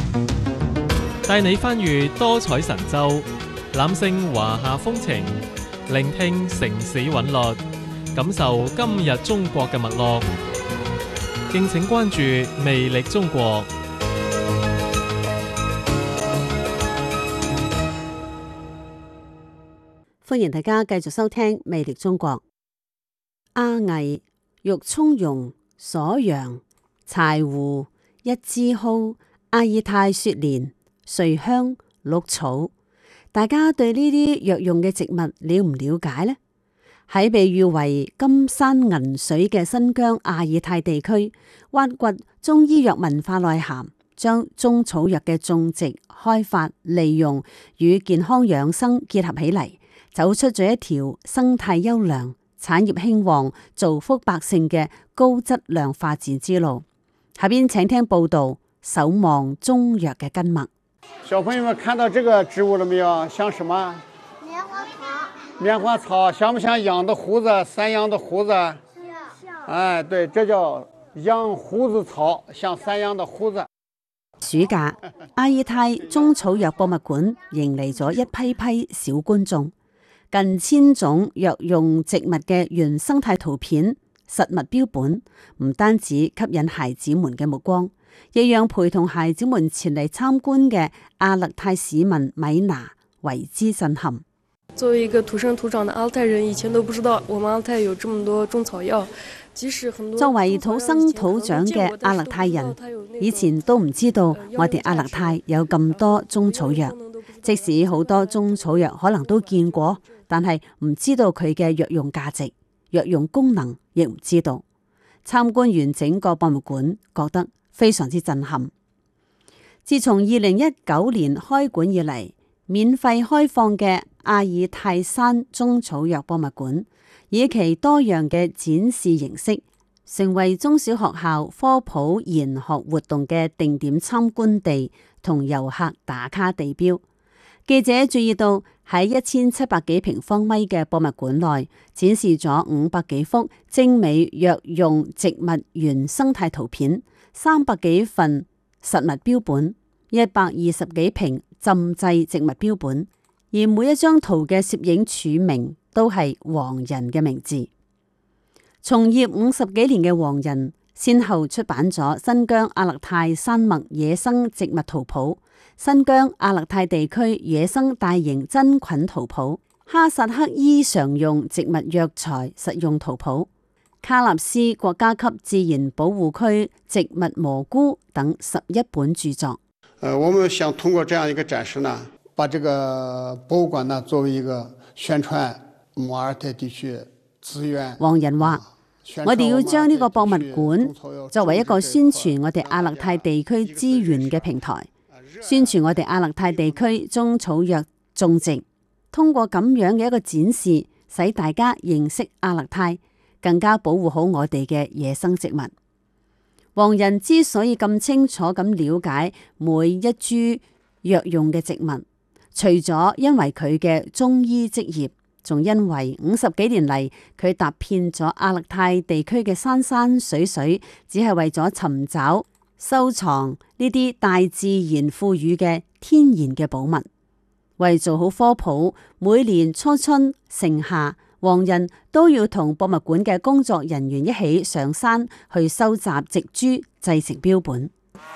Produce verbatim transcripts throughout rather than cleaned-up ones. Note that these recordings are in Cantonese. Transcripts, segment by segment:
帶你翻閱多彩神州，攬勝華夏風情，聆聽城市韻律，感受今日中國嘅脈絡。敬請關注魅力中國。 歡迎大家繼續收聽魅力中國。阿魏、玉葱蓉、鎖陽、柴胡、一枝蒿、阿爾泰雪蓮、瑞香、鹿草，大家對呢啲藥用嘅植物了唔了解呢？喺被譽為金山銀水嘅新疆阿爾泰地區，挖掘中醫藥文化內涵，將中草藥嘅種植、開發、利用與健康養生結合起嚟，走出咗一條生態優良、產業興旺、造福百姓嘅高質量發展之路。下邊請聽報道，守望中藥嘅根脈。 小朋友們看到這個植物了沒有？像什麼？ 棉花草。 棉花草像不像羊的鬍子？山羊的鬍子？ 像。 哎，對，這叫羊鬍子草，像山羊的鬍子。 暑假，阿爾泰中草藥博物館迎嚟咗一批批小觀眾，近千種藥用植物嘅原生態圖片、實物標本，唔單止吸引孩子們嘅目光，亦讓陪同孩子們前嚟參觀嘅阿勒泰市民米娜為之震撼。 作為一個土生土長的阿勒泰人，以前都不知道我們阿勒泰有這麼多中草藥。即使很多作為土生土長嘅阿勒泰人，以前都唔知道我哋阿勒泰有咁多中草藥。即使好多中草藥可能都見過，但係唔知道佢嘅藥用價值、藥用功能，亦唔知道。參觀完整個博物館，覺得非常之震撼。自從二零一九年開館以嚟，免費開放嘅阿爾泰山中草藥博物館，以其多樣嘅展示形式，成為中小學校科普研學活動嘅定點參觀地同遊客打卡地標。記者注意到喺一千七百幾平方米嘅博物館內，展示咗五百幾幅精美藥用植物原生態圖片，三百幾份實物標本，一百二十幾瓶浸製植物標本，而每一張圖嘅攝影署名都係黃仁嘅名字。從業五十幾年嘅黃仁，先後出版咗《新疆阿勒泰山脈野生植物圖譜》、《新疆阿勒泰地區野生大型真菌圖譜》、《哈薩克伊常用植物藥材實用圖譜》、《喀納斯國家級自然保護區植物蘑菇》等十一本著作。 呃，我們想通過這樣一個展示呢，把這個博物館呢作為一個宣傳姆阿爾泰地區資源。 黃仁話：我哋要將呢個博物館作為一個宣傳我哋阿勒泰地區資源嘅平台，宣傳我哋阿勒泰地區中草藥種植。通過咁樣嘅一個展示，使大家認識阿勒泰，更加保護好我哋嘅野生植物。黃仁之所以咁清楚咁了解每一株藥用嘅植物，除咗因為佢嘅中醫職業，仲因為五十幾年嚟佢踏遍咗阿勒泰地區嘅山山水水，只係為咗尋找、收藏呢啲大自然賦予嘅天然嘅寶物。為做好科普，每年初春盛夏，黃仁都要同博物館嘅工作人員一起上山去收集植株，製成標本。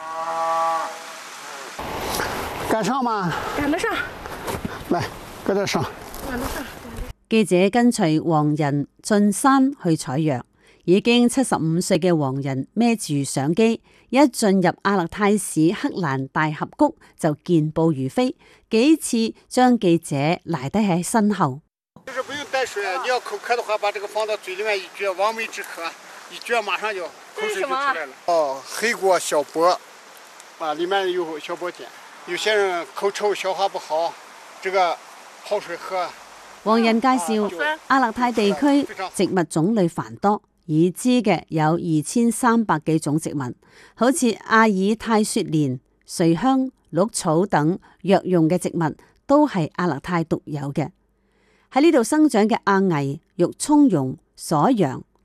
趕上嗎？ 趕得上。 來，跟得上。 趕得上。 記者跟隨黃仁進山去採藥，已經七十五歲嘅黃仁孭住相機，一進入阿勒泰市克蘭大峽谷就健步如飛，幾次將記者賴低喺身後。 就是不用帶水，你要口渴的話，把這個放到嘴裏面一撅，望梅止渴，一撅馬上就口水就出來了。哦，黑果小柏，啊，裏面有小柏鹼。有些人口臭消化不好，這個泡水喝。 黃仁介紹，阿勒泰地區植物種類繁多，已知嘅有二千三百幾種植物，好似阿爾泰雪蓮、瑞香、鹿草等藥用嘅植物，都係阿勒泰獨有嘅。喺呢度生長嘅阿魏、玉葱蓉、鎖陽、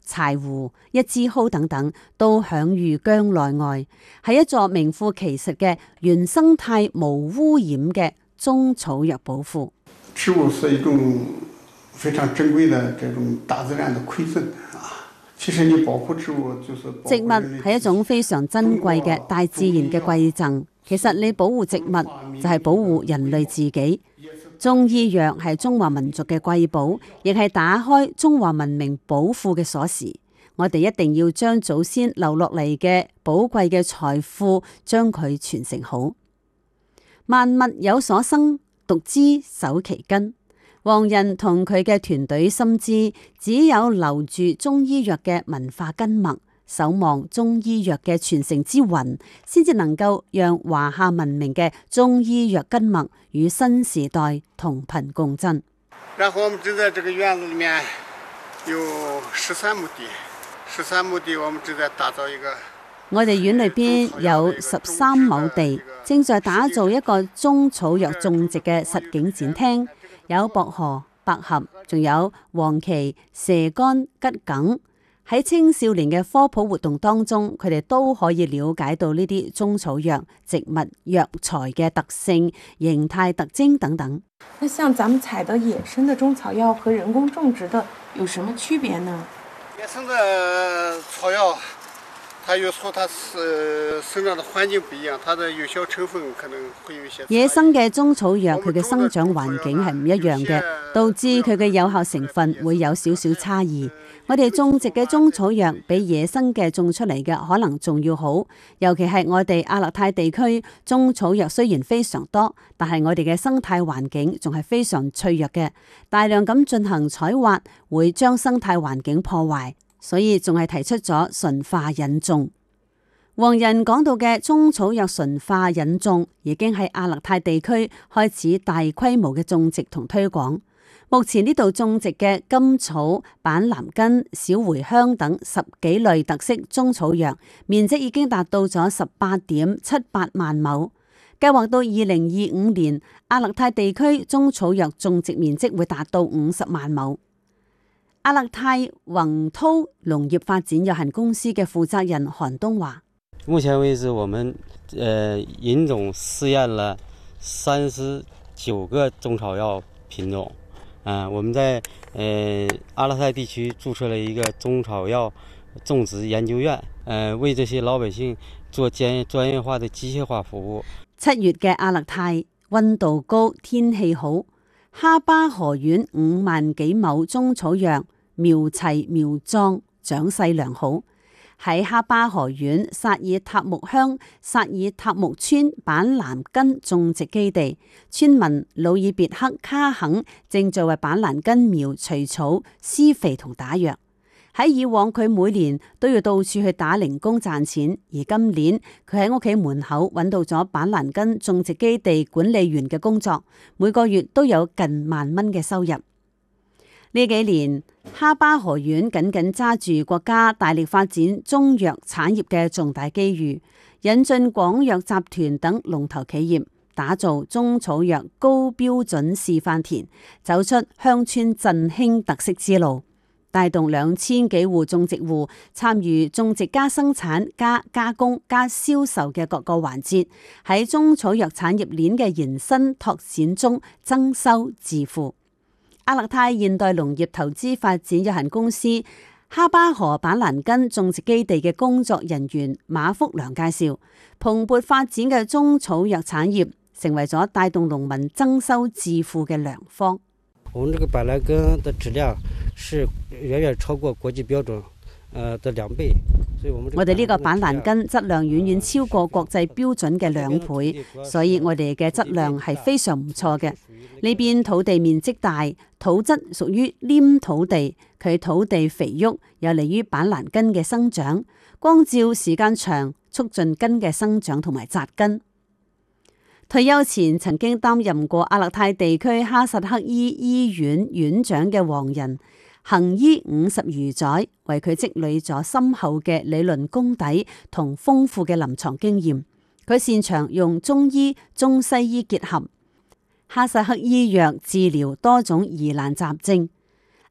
柴胡、一枝蒿等等，都享譽疆內外，係一座名副其實嘅原生態無污染嘅中草藥寶庫。 植物是一種非常珍貴的這種大自然的饋贈啊！其實你保護植物就是保護植物係一種非常珍貴嘅大自然嘅饋贈。其實你保護植物就係保護人類自己。中醫藥係中華民族嘅貴寶，亦係打開中華文明寶庫嘅鎖匙。我哋一定要將祖先留落嚟嘅寶貴嘅財富，將佢傳承好。萬物有所生，獨知守其根。黃仁同佢嘅團隊深知，只有留住中醫藥嘅文化根脈，守望中醫藥嘅傳承之魂，先至能夠讓華夏文明嘅中醫藥根脈與新時代同頻共振。 然後我們只在這個院子裏面有十三畝地，十三畝地我們只在打造一個。 我哋院裏邊有十三畝地，正在打造一個中草藥種植嘅實景展廳，有薄荷、百合，仲有黃芪、蛇乾、桔梗。喺青少年嘅科普活動當中，佢哋都可以了解到呢啲中草藥植物藥材嘅特性、形態特徵等等。 那像咱們採的野生的中草藥和人工種植的有什麼區別呢？ 野生的草藥，它有時候它是生長的環境不一樣，它的有效成分可能會有一些。 野生嘅中草藥佢嘅生長環境係唔一樣嘅，導致佢嘅有效成分會有少少差異。我哋種植嘅中草藥比野生嘅種出嚟嘅可能仲要好，尤其係我哋阿勒泰地區中草藥雖然非常多，但係我哋嘅生態環境仲係非常脆弱嘅，大量咁進行採挖會將生態環境破壞，所以仲係提出咗純化引種。黃仁講到嘅中草藥純化引種已經喺阿勒泰地區開始大規模嘅種植同推廣。目前呢度種植嘅甘草、板藍根、小茴香等十幾類特色中草藥，面積已經達到咗十八點七八萬畝。計劃到二零二五年，阿勒泰地區中草藥種植面積會達到五十萬畝。阿勒泰宏濤農業發展有限公司嘅負責人韓東話： 目前為止，我們呃引種試驗了三十九個中草藥品種。啊，我們在呃阿勒泰地區註冊了一個中草藥種植研究院，呃，為這些老百姓做專專業化的機械化服務。 七月嘅阿勒泰溫度高，天氣好，哈巴河縣五萬幾畝中草藥苗齊苗壯，長勢良好。喺哈巴河縣薩爾塔木鄉薩爾塔木村板藍根種植基地，村民魯爾別克卡肯正在為板藍根苗除草、施肥同打藥。喺以往佢每年都要到處去打零工賺錢，而今年佢喺屋企門口揾到咗板藍根種植基地管理員嘅工作，每個月都有近萬蚊嘅收入。呢幾年，哈巴河縣緊緊揸住國家大力發展中藥產業嘅重大機遇，引進廣藥集團等龍頭企業，打造中草藥高標準示範田，走出鄉村振興特色之路，帶動兩千幾戶種植戶參與種植加生產加加工加銷售嘅各個環節，喺中草藥產業鏈嘅延伸拓展中增收致富。阿勒泰現代農業投資發展有限公司哈巴河板藍根種植基地嘅工作人員馬福良介紹，蓬勃發展嘅中草藥產業成為咗帶動農民增收致富嘅良方。 我們這個板藍根的質量是遠遠超過國際標準呃的兩倍，所以我們我哋呢個板藍根質量遠遠超過國際標準嘅兩倍，所以我哋嘅質量係非常唔錯嘅。呢邊土地面積大，土質屬於黏土地，佢土地肥沃，有利於板藍根嘅生長。光照時間長，促進根嘅生長同埋扎根。退休前曾經擔任過阿勒泰地區哈薩克伊醫院院長嘅黃仁，行醫五十餘載，為佢積累咗深厚嘅理論功底同豐富嘅臨床經驗。佢擅長用中醫、中西醫結合哈薩克醫藥治療多種疑難雜症。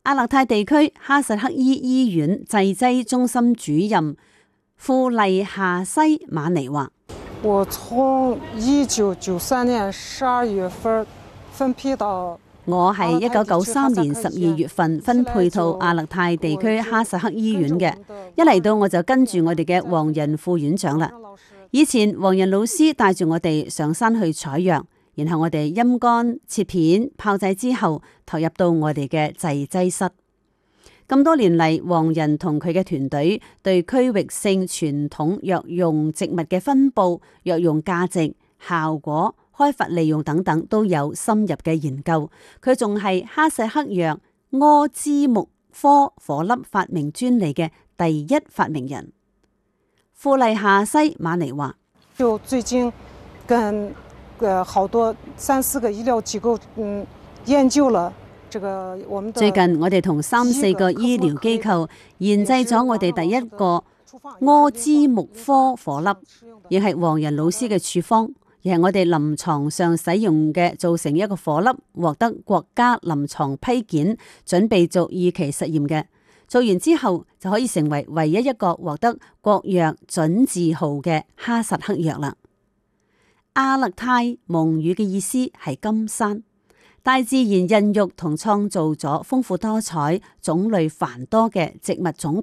阿勒泰地區哈薩克伊醫院製劑中心主任庫麗夏西馬尼話： 我從一九九三年十二月份分配到。 我係一九九三年十二月份分配到阿勒泰地區哈薩克醫院嘅，一嚟到我就跟住我哋嘅黃仁副院長啦。以前黃仁老師帶住我哋上山去採藥。然後我哋陰乾、切片、炮製之後，投入到我哋嘅製劑室。咁多年嚟，黃仁同佢嘅團隊對區域性傳統藥用植物嘅分佈、藥用價值、效果、開發利用等等都有深入嘅研究。佢仲係哈薩克藥柯茲木科顆粒發明專利嘅第一發明人。庫麗夏西馬尼話： 就最近跟呃，好多三四個醫療機構嗯研究了這個我們的。 最近我哋同三四個醫療機構研製咗我哋第一個柯茲木科顆粒，亦係黃仁老師嘅處方，亦係我哋臨床上使用嘅，做成一個顆粒，獲得國家臨床批件，準備做二期實驗嘅。做完之後就可以成為唯一一個獲得國藥準字號嘅哈薩克藥啦。阿勒泰蒙語嘅意思係金山，大自然孕育同創造咗豐富多彩、種類繁多嘅植物種